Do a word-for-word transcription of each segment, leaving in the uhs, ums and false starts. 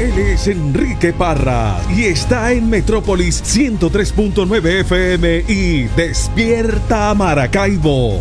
Él es Enrique Parra y está en Metrópolis ciento tres punto nueve F M y Despierta Maracaibo.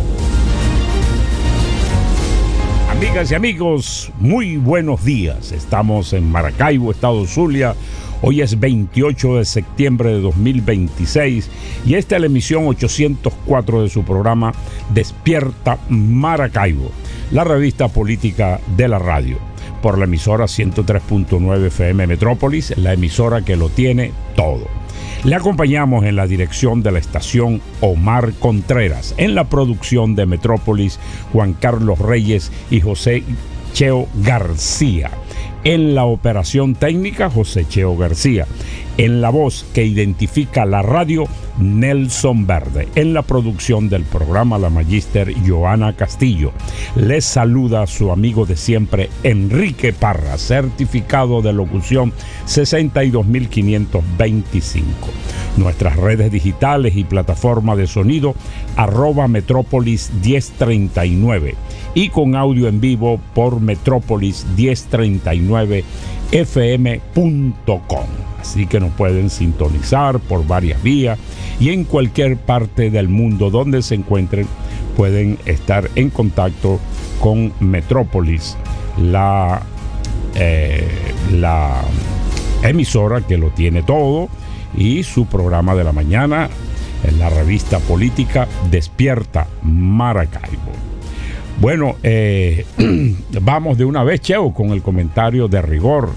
Amigas y amigos, muy buenos días. Estamos en Maracaibo, Estado Zulia. Hoy es veintiocho de septiembre de dos mil veintiséis y esta es la emisión ochocientos cuatro de su programa Despierta Maracaibo, la revista política de la radio, por la emisora ciento tres punto nueve F M Metrópolis, la emisora que lo tiene todo. Le acompañamos en la dirección de la estación Omar Contreras, en la producción de Metrópolis Juan Carlos Reyes y José Cheo García. En la operación técnica, José Cheo García. En la voz que identifica la radio, Nelson Verde. En la producción del programa, la magíster Joana Castillo. Les saluda a su amigo de siempre, Enrique Parra, certificado de locución sesenta y dos mil quinientos veinticinco. Nuestras redes digitales y plataforma de sonido, arroba Metrópolis diez treinta y nueve. Y con audio en vivo por Metrópolis diez treinta y nueve F M punto com. Así que nos pueden sintonizar por varias vías y en cualquier parte del mundo donde se encuentren pueden estar en contacto con Metrópolis, la, eh, la emisora que lo tiene todo, y su programa de la mañana en la revista política Despierta Maracaibo. Bueno, eh, vamos de una vez, Cheo, con el comentario de rigor.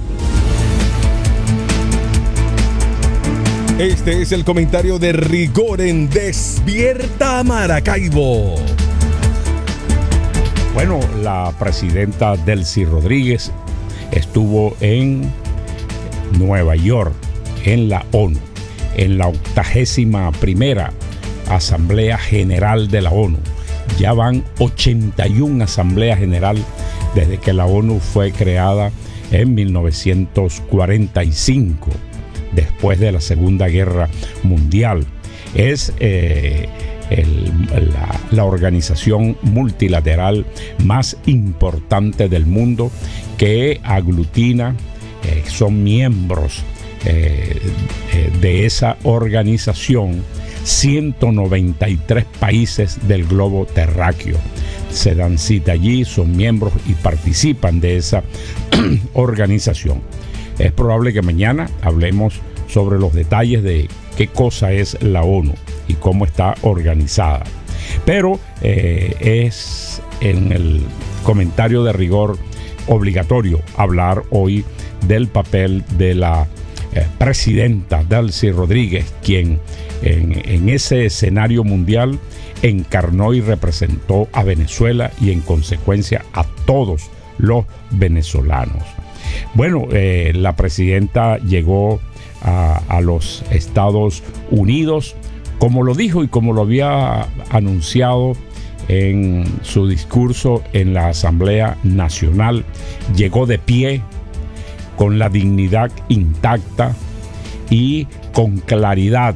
Este es el comentario de rigor en Despierta Maracaibo. Bueno, la presidenta Delcy Rodríguez estuvo en Nueva York, en la ONU, en la octagésima primera Asamblea General de la ONU. Ya van ochenta y una Asamblea General desde que la ONU fue creada en mil novecientos cuarenta y cinco, después de la Segunda Guerra Mundial. Es eh, el, la, la organización multilateral más importante del mundo, que aglutina, eh, son miembros eh, eh, de esa organización ciento noventa y tres países del globo terráqueo. Se dan cita allí, son miembros y participan de esa organización. Es probable que mañana hablemos sobre los detalles de qué cosa es la ONU y cómo está organizada. Pero eh, es en el comentario de rigor obligatorio hablar hoy del papel de la eh, presidenta Delcy Rodríguez, quien En, en ese escenario mundial encarnó y representó a Venezuela y en consecuencia a todos los venezolanos. Bueno, eh, la presidenta llegó a, a los Estados Unidos, como lo dijo y como lo había anunciado en su discurso en la Asamblea Nacional. Llegó de pie, con la dignidad intacta y con claridad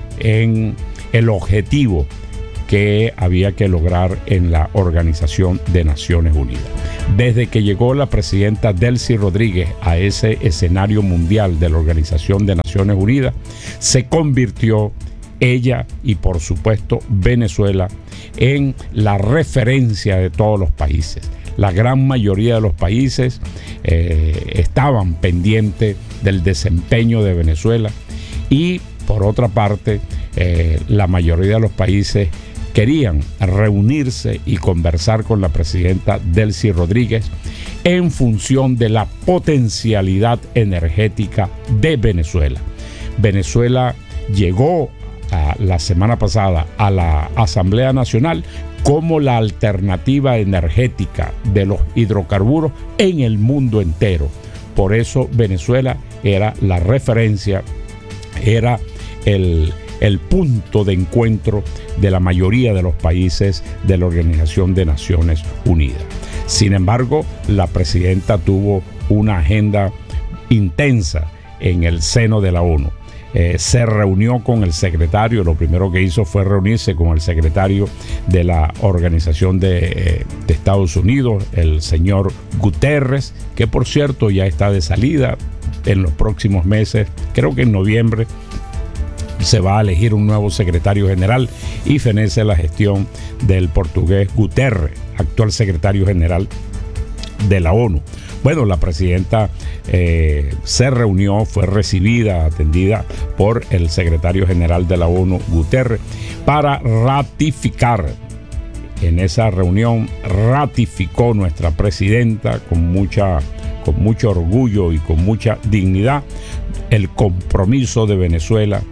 en el objetivo que había que lograr en la Organización de Naciones Unidas. Desde que llegó la presidenta Delcy Rodríguez a ese escenario mundial de la Organización de Naciones Unidas, se convirtió ella y por supuesto Venezuela en la referencia de todos los países. La gran mayoría de los países eh, estaban pendientes del desempeño de Venezuela y por otra parte, eh, la mayoría de los países querían reunirse y conversar con la presidenta Delcy Rodríguez en función de la potencialidad energética de Venezuela. Venezuela llegó a, la semana pasada a la Asamblea Nacional como la alternativa energética de los hidrocarburos en el mundo entero. Por eso Venezuela era la referencia, era el, el punto de encuentro de la mayoría de los países de la Organización de Naciones Unidas. Sin embargo, la presidenta tuvo una agenda intensa en el seno de la ONU. Eh, se reunió con el secretario, lo primero que hizo fue reunirse con el secretario de la Organización de, eh, de Estados Unidos, el señor Guterres, que por cierto ya está de salida, en los próximos meses, creo que en noviembre, se va a elegir un nuevo secretario general y fenece la gestión del portugués Guterres, actual secretario general de la ONU. Bueno, la presidenta eh, se reunió, fue recibida, atendida por el secretario general de la ONU, Guterres, para ratificar. En esa reunión ratificó nuestra presidenta con mucha, con mucho orgullo y con mucha dignidad el compromiso de Venezuela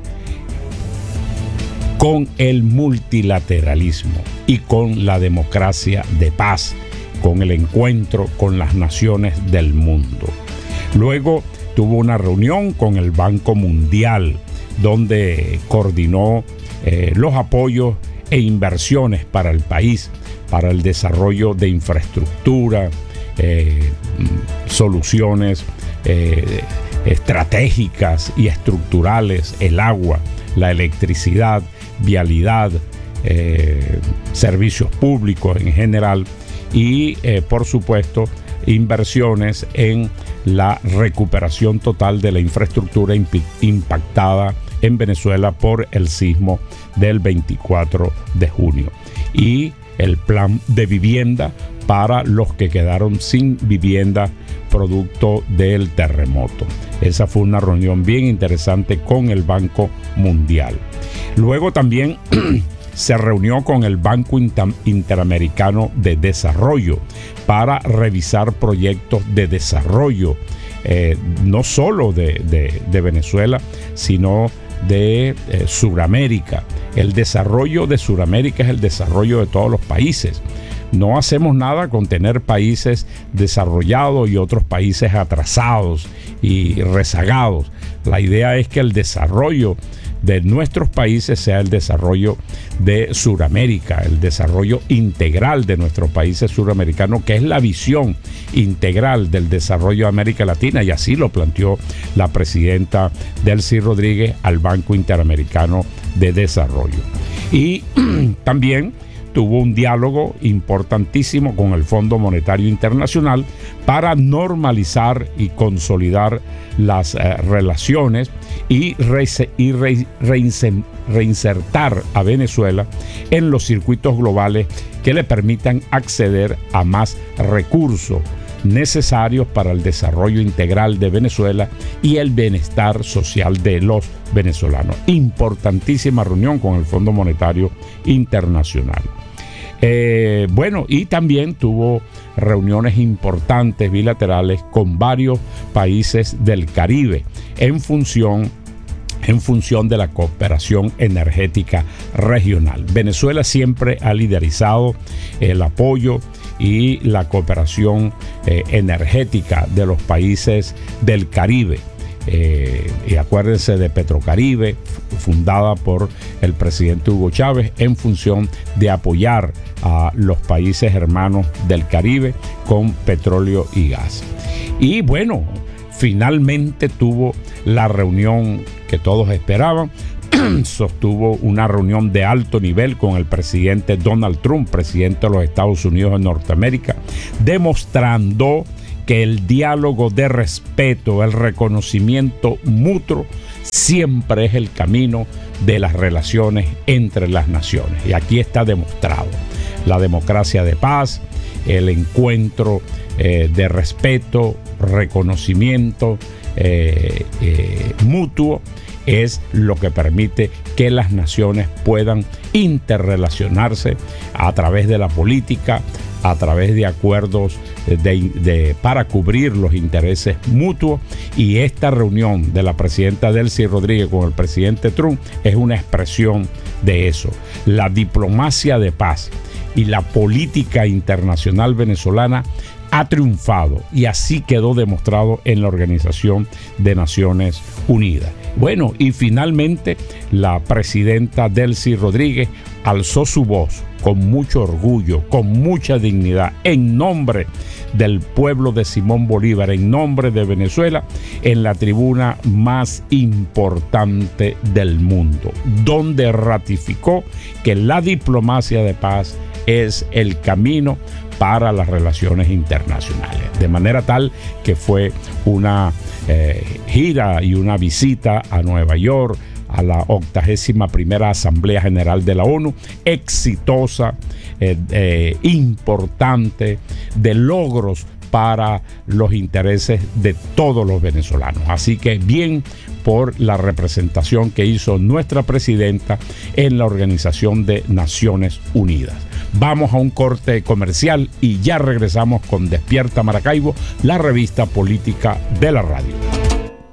con el multilateralismo y con la democracia de paz, con el encuentro con las naciones del mundo. Luego tuvo una reunión con el Banco Mundial, donde coordinó eh, los apoyos e inversiones para el país, para el desarrollo de infraestructura, eh, soluciones eh, estratégicas y estructurales, el agua, la electricidad, vialidad, eh, servicios públicos en general y, eh, por supuesto, inversiones en la recuperación total de la infraestructura imp- impactada en Venezuela por el sismo del veinticuatro de junio y el plan de vivienda para los que quedaron sin vivienda producto del terremoto. Esa fue una reunión bien interesante con el Banco Mundial. Luego también se reunió con el Banco Inter- Interamericano de Desarrollo para revisar proyectos de desarrollo, eh, no solo de, de, de Venezuela, sino de eh, Sudamérica. El desarrollo de Sudamérica es el desarrollo de todos los países. No hacemos nada con tener países desarrollados y otros países atrasados y rezagados. La idea es que el desarrollo de nuestros países sea el desarrollo de Sudamérica, el desarrollo integral de nuestros países suramericanos, que es la visión integral del desarrollo de América Latina, y así lo planteó la presidenta Delcy Rodríguez al Banco Interamericano de Desarrollo. Y también tuvo un diálogo importantísimo con el Fondo Monetario Internacional para normalizar y consolidar las eh, relaciones y, re y re reinsertar a Venezuela en los circuitos globales que le permitan acceder a más recursos necesarios para el desarrollo integral de Venezuela y el bienestar social de los venezolanos. Importantísima reunión con el Fondo Monetario Internacional. Eh, bueno, y también tuvo reuniones importantes bilaterales con varios países del Caribe en función en función de la cooperación energética regional. Venezuela siempre ha liderizado el apoyo y la cooperación eh, energética de los países del Caribe. Eh, y acuérdense de Petrocaribe, fundada por el presidente Hugo Chávez en función de apoyar a los países hermanos del Caribe con petróleo y gas. Y bueno, finalmente tuvo la reunión que todos esperaban. Sostuvo una reunión de alto nivel con el presidente Donald Trump, presidente de los Estados Unidos de Norteamérica, demostrando que el diálogo de respeto, el reconocimiento mutuo, siempre es el camino de las relaciones entre las naciones. Y aquí está demostrado. La democracia de paz, el encuentro eh, de respeto, reconocimiento eh, eh, mutuo, es lo que permite que las naciones puedan interrelacionarse a través de la política, a través de acuerdos de, de, para cubrir los intereses mutuos. Y esta reunión de la presidenta Delcy Rodríguez con el presidente Trump es una expresión de eso. La diplomacia de paz y la política internacional venezolana ha triunfado, y así quedó demostrado en la Organización de Naciones Unidas. Bueno, y finalmente la presidenta Delcy Rodríguez alzó su voz con mucho orgullo, con mucha dignidad, en nombre del pueblo de Simón Bolívar, en nombre de Venezuela, en la tribuna más importante del mundo, donde ratificó que la diplomacia de paz es el camino para las relaciones internacionales. De manera tal que fue una eh, gira y una visita a Nueva York, a la octagésima primera Asamblea General de la ONU, exitosa, eh, eh, importante, de logros para los intereses de todos los venezolanos. Así que bien por la representación que hizo nuestra presidenta en la Organización de Naciones Unidas. Vamos a un corte comercial y ya regresamos con Despierta Maracaibo, la revista política de la radio.